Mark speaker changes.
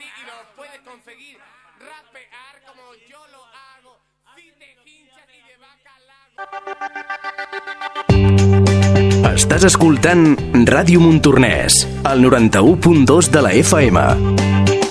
Speaker 1: y lo puedes conseguir. Rapear como yo lo hago. Si te hinchas y de vaca lago.
Speaker 2: Estàs escoltant Ràdio Montornès, al 91.2 de la FM.